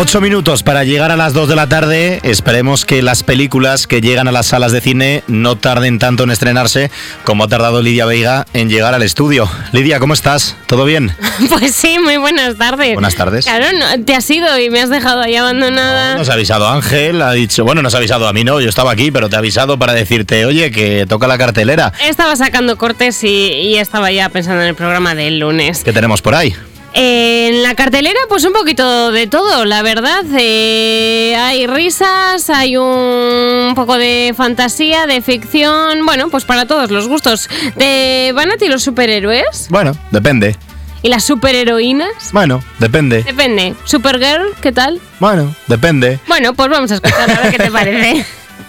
8 minutos para llegar a las 2 de la tarde. Esperemos que las películas que llegan a las salas de cine no tarden tanto en estrenarse como ha tardado Lidia Veiga en llegar al estudio. Lidia, ¿cómo estás? ¿Todo bien? Pues sí, muy buenas tardes. Buenas tardes. Claro, no, te has ido y me has dejado ahí abandonada. No, nos ha avisado Ángel, ha dicho, bueno, nos ha avisado a mí, no, yo estaba aquí, pero te ha avisado para decirte, oye, que toca la cartelera. Estaba sacando cortes y estaba ya pensando en el programa del lunes. ¿Qué tenemos por ahí? En la cartelera, pues un poquito de todo, la verdad. Hay risas, hay un poco de fantasía, de ficción. Bueno, pues para todos los gustos. ¿Van a ti los superhéroes? Bueno, depende. ¿Y las superheroínas? Bueno, depende. Depende. ¿Supergirl? ¿Qué tal? Bueno, depende. Bueno, pues vamos a escuchar a ver qué te parece.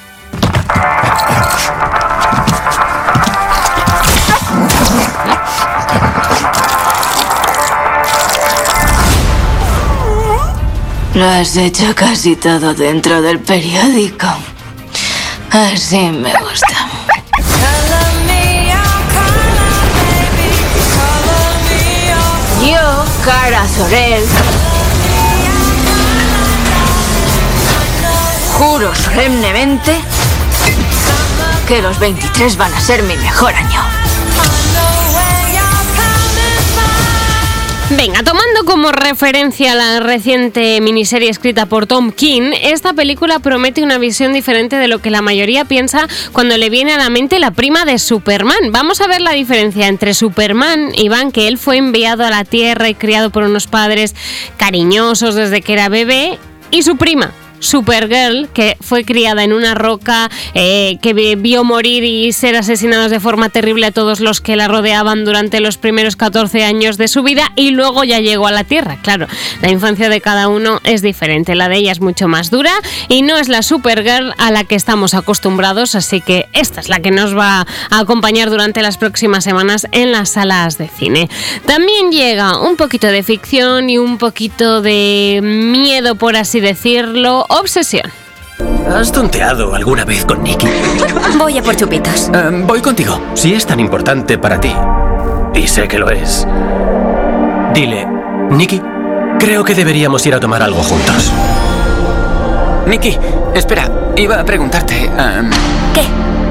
Lo has hecho casi todo dentro del periódico. Así me gusta. Yo, Kara Zor-El, juro solemnemente que los 23 van a ser mi mejor año. Venga, tomando como referencia la reciente miniserie escrita por Tom King, esta película promete una visión diferente de lo que la mayoría piensa cuando le viene a la mente la prima de Superman. Vamos a ver la diferencia entre Superman, Iván, que él fue enviado a la Tierra y criado por unos padres cariñosos desde que era bebé, y su prima, Supergirl, que fue criada en una roca, que vio morir y ser asesinados de forma terrible a todos los que la rodeaban durante los primeros 14 años de su vida, y luego ya llegó a la Tierra. Claro, la infancia de cada uno es diferente, la de ella es mucho más dura y no es la Supergirl a la que estamos acostumbrados, así que esta es la que nos va a acompañar durante las próximas semanas en las salas de cine. También llega un poquito de ficción y un poquito de miedo, por así decirlo. Obsesión. ¿Has tonteado alguna vez con Nicky? Voy a por chupitos. Voy contigo. Si es tan importante para ti, y sé que lo es, dile, Nicky, creo que deberíamos ir a tomar algo juntos. Nicky, espera, iba a preguntarte... ¿Qué?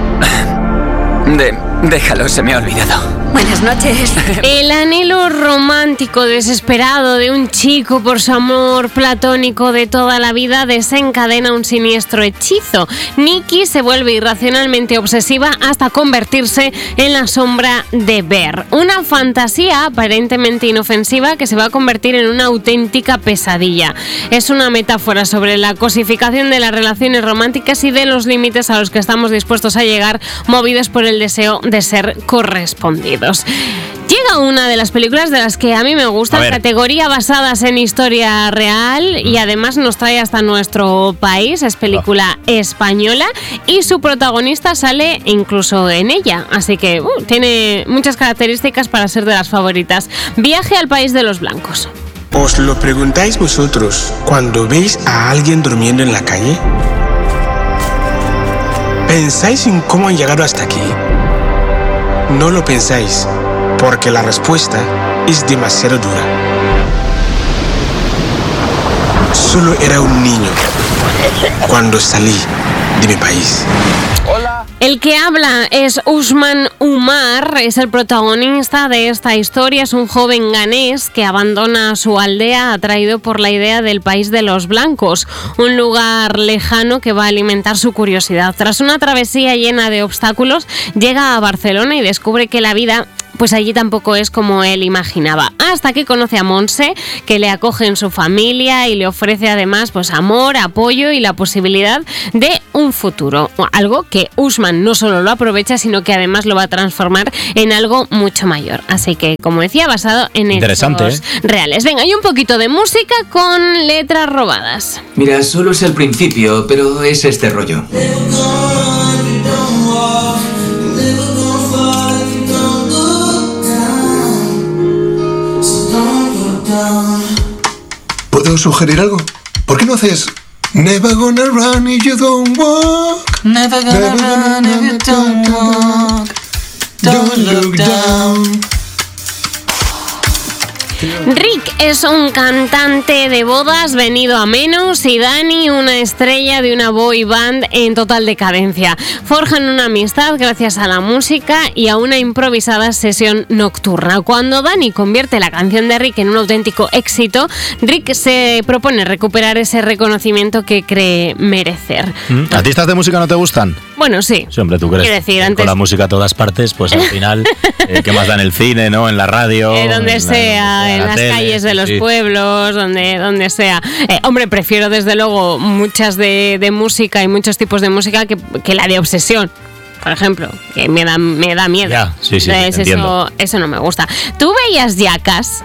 Déjalo, se me ha olvidado. Buenas noches. El anhelo romántico desesperado de un chico por su amor platónico de toda la vida desencadena un siniestro hechizo. Nicky se vuelve irracionalmente obsesiva hasta convertirse en la sombra de Bear. Una fantasía aparentemente inofensiva que se va a convertir en una auténtica pesadilla. Es una metáfora sobre la cosificación de las relaciones románticas y de los límites a los que estamos dispuestos a llegar, movidos por el deseo de ser correspondidos. Llega una de las películas de las que a mí me gusta, categoría basadas en historia real, y además nos trae hasta nuestro país. Es película española y su protagonista sale incluso en ella, así que tiene muchas características para ser de las favoritas. Viaje al país de los blancos. ¿Os lo preguntáis vosotros cuando veis a alguien durmiendo en la calle? ¿Pensáis en cómo han llegado hasta aquí? No lo pensáis, porque la respuesta es demasiado dura. Solo era un niño cuando salí de mi país. El que habla es Usman Umar, es el protagonista de esta historia. Es un joven ganés que abandona su aldea atraído por la idea del país de los blancos, un lugar lejano que va a alimentar su curiosidad. Tras una travesía llena de obstáculos, llega a Barcelona y descubre que la vida, pues allí tampoco es como él imaginaba, hasta que conoce a Montse, que le acoge en su familia y le ofrece además pues amor, apoyo y la posibilidad de un futuro, algo que Usman no solo lo aprovecha, sino que además lo va a transformar en algo mucho mayor. Así que, como decía, basado en hechos reales. Venga, y un poquito de música con letras robadas. Mira, solo es el principio, pero es este rollo. ¿Puedo sugerir algo? ¿Por qué no haces Never gonna run if you don't walk? Never gonna run if you don't walk. Don't look down. Rick es un cantante de bodas venido a menos y Dani una estrella de una boy band en total decadencia. Forjan una amistad gracias a la música y a una improvisada sesión nocturna. Cuando Dani convierte la canción de Rick en un auténtico éxito, Rick se propone recuperar ese reconocimiento que cree merecer. ¿Artistas de música no te gustan? Bueno, sí. Sí, hombre, tú crees. Quiero decir, antes... Con la música a todas partes, pues al final, ¿qué más da en el cine, no? En la radio. Donde sea, en las tele, calles de los pueblos, donde sea. Hombre, prefiero desde luego muchas de música y muchos tipos de música que la de obsesión. Por ejemplo, que me da miedo. Ya, sí, entonces, eso no me gusta. ¿Tú veías Jackass?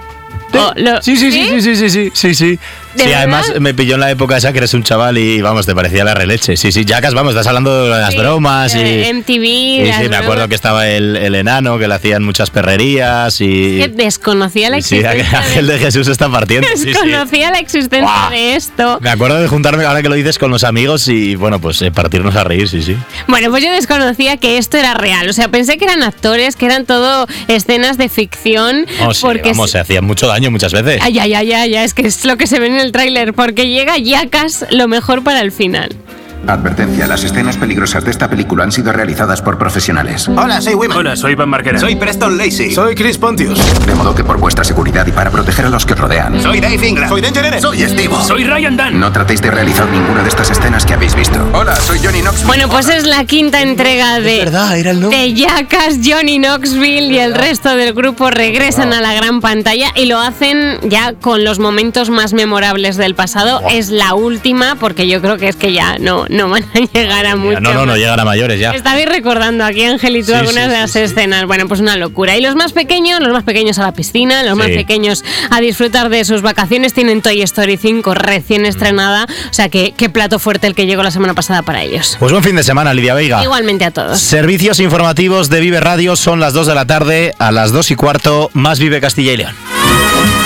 Sí. Sí, además me pilló en la época esa que eres un chaval y vamos, te parecía la releche. Sí, Jackass, vamos, estás hablando de las bromas y MTV. Sí, me acuerdo que estaba el enano, que le hacían muchas perrerías y... Que desconocía la existencia. Sí, Ángel de Jesús está partiendo. Desconocía la existencia de esto. Me acuerdo de juntarme, ahora que lo dices, con los amigos y, bueno, pues partirnos a reír, sí. Bueno, pues yo desconocía que esto era real. O sea, pensé que eran actores, que eran todo escenas de ficción. Oh, sí, porque vamos, se hacían mucho daño muchas veces. Ya, es que es lo que se ve en el tráiler, porque llega Jackass lo mejor para el final. Advertencia, las escenas peligrosas de esta película han sido realizadas por profesionales. Hola, soy Wiman. Hola, soy Van Marquera. Soy Preston Lacey. Soy Chris Pontius. De modo que por vuestra seguridad y para proteger a los que os rodean. Soy Dave Ingram. Soy Danger Eren. Soy Steve. Soy Ryan Dunn. No tratéis de realizar ninguna de estas escenas que habéis visto. Hola, soy Johnny Knoxville. Bueno, pues es la quinta entrega de Jackass. Johnny Knoxville y el resto del grupo regresan a la gran pantalla y lo hacen ya con los momentos más memorables del pasado. Es la última, porque yo creo que es que ya no van a llegar a mucho. No llegan a mayores ya. Estabais recordando aquí, Ángel y tú, algunas de las escenas. Bueno, pues una locura. Y los más pequeños a la piscina, los más pequeños a disfrutar de sus vacaciones, tienen Toy Story 5 recién estrenada. O sea, qué plato fuerte el que llegó la semana pasada para ellos. Pues buen fin de semana, Lidia Veiga. Igualmente a todos. Servicios informativos de Vive Radio, son las 2 de la tarde. A las 2:15, más Vive Castilla y León.